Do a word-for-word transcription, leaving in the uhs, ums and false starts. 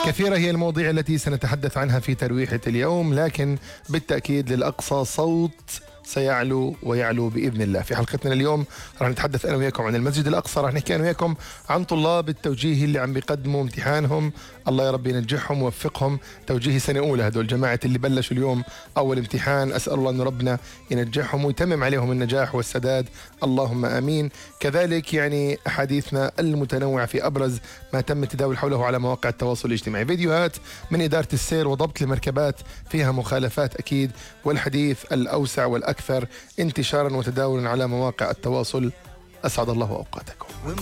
كثيرة هي المواضيع التي سنتحدث عنها في ترويحة اليوم، لكن بالتأكيد للأقصى صوت سيعلو ويعلو بإذن الله. في حلقتنا اليوم راح نتحدث أنا وياكم عن المسجد الأقصى، راح نحكي أنا وياكم عن طلاب التوجيه اللي عم بيقدموا امتحانهم، الله يا رب ينجحهم ويوفقهم. توجيه سنة أولى هدول جماعة اللي بلشوا اليوم أول امتحان، أسأل الله أن ربنا ينجحهم ويتمم عليهم النجاح والسداد، اللهم آمين. كذلك يعني أحاديثنا المتنوعة في أبرز ما تم التداول حوله على مواقع التواصل الاجتماعي، فيديوهات من إدارة السير وضبط المركبات فيها مخالفات أكيد، والحديث الأوسع والأكثر انتشارا وتداولا على مواقع التواصل. أسعد الله أوقاتكم.